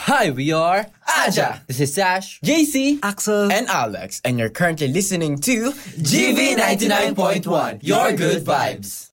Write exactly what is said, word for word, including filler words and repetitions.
Hi, we are Aja. This is Sash, J C, Axel, and Alex, and you're currently listening to G V ninety-nine point one, Your Good Vibes.